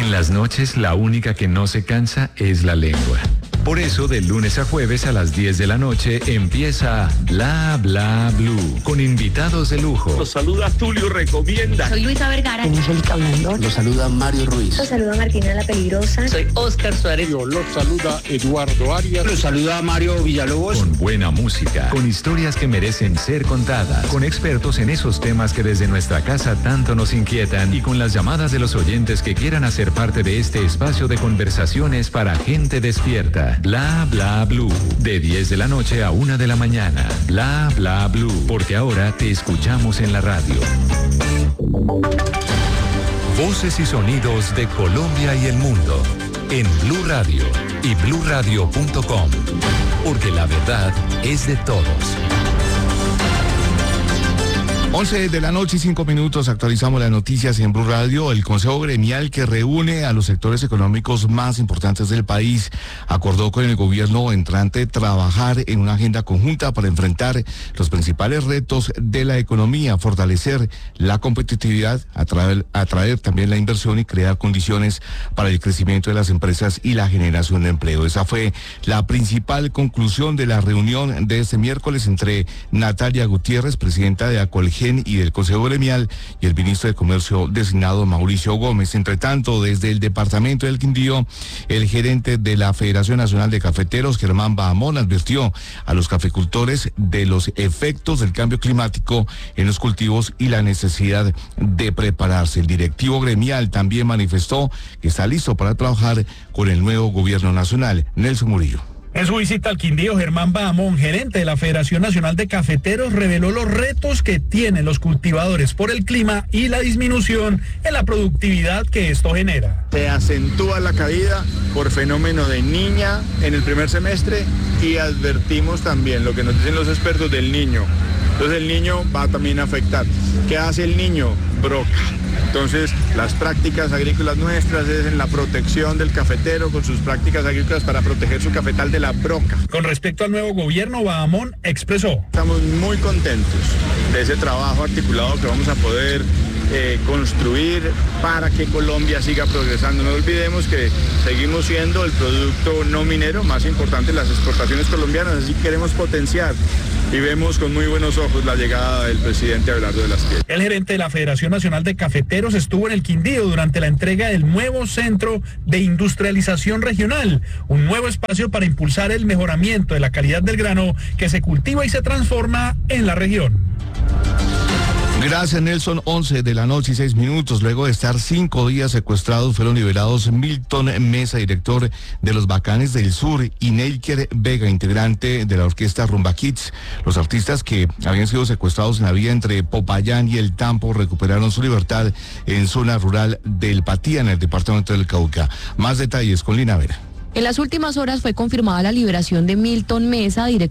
En las noches, la única que no se cansa es la lengua. Por eso, de lunes a jueves a las 10 de la noche empieza Bla Bla Blue, con invitados de lujo. Los saluda Tulio Recomienda. Soy Luisa Vergara. Angélica Blandón. Los saluda Mario Ruiz. Los saluda Martina La Peligrosa. Soy Oscar Suárez. Los saluda Eduardo Arias. Los saluda Mario Villalobos. Con buena música, con historias que merecen ser contadas, con expertos en esos temas que desde nuestra casa tanto nos inquietan y con las llamadas de los oyentes que quieran hacer parte de este espacio de conversaciones para gente despierta. Bla Bla Blue, de 10 de la noche a 1 de la mañana. Bla Bla Blue, porque ahora te escuchamos en la radio. Voces y sonidos de Colombia y el mundo en Blue Radio y bluradio.com, porque la verdad es de todos. 11 de la noche y 5 minutos, actualizamos las noticias en Blue Radio. El Consejo Gremial, que reúne a los sectores económicos más importantes del país, acordó con el gobierno entrante trabajar en una agenda conjunta para enfrentar los principales retos de la economía, fortalecer la competitividad, atraer también la inversión y crear condiciones para el crecimiento de las empresas y la generación de empleo. Esa fue la principal conclusión de la reunión de este miércoles entre Natalia Gutiérrez, presidenta de Acolgen y del Consejo Gremial, y el ministro de Comercio designado Mauricio Gómez. Entre tanto, desde el departamento del Quindío, el gerente de la Federación Nacional de Cafeteros, Germán Bahamón, advirtió a los caficultores de los efectos del cambio climático en los cultivos y la necesidad de prepararse. El directivo gremial también manifestó que está listo para trabajar con el nuevo gobierno nacional. Nelson Murillo. En su visita al Quindío, Germán Bahamón, gerente de la Federación Nacional de Cafeteros, reveló los retos que tienen los cultivadores por el clima y la disminución en la productividad que esto genera. Se acentúa la caída por fenómeno de niña en el primer semestre y advertimos también lo que nos dicen los expertos del niño. Entonces el niño va también a afectar. ¿Qué hace el niño? Broca. Entonces, las prácticas agrícolas nuestras es en la protección del cafetero con sus prácticas agrícolas para proteger su cafetal de la broca. Con respecto al nuevo gobierno, Bahamón expresó: estamos muy contentos de ese trabajo articulado que vamos a poder construir para que Colombia siga progresando. No olvidemos que seguimos siendo el producto no minero más importante en las exportaciones colombianas, así que queremos potenciar y vemos con muy buenos ojos la llegada del presidente Abelardo de las Piedras. El gerente de la Federación Nacional de Cafeteros estuvo en el Quindío durante la entrega del nuevo Centro de Industrialización Regional, un nuevo espacio para impulsar el mejoramiento de la calidad del grano que se cultiva y se transforma en la región. Gracias, Nelson. 11 de la noche y 6 minutos. Luego de estar 5 días secuestrados, fueron liberados Milton Mesa, director de Los Bacanes del Sur, y Neiker Vega, integrante de la orquesta Rumba Kids. Los artistas que habían sido secuestrados en la vía entre Popayán y El Tampo recuperaron su libertad en zona rural del Patía, en el departamento del Cauca. Más detalles con Lina Vera. En las últimas horas fue confirmada la liberación de Milton Mesa, director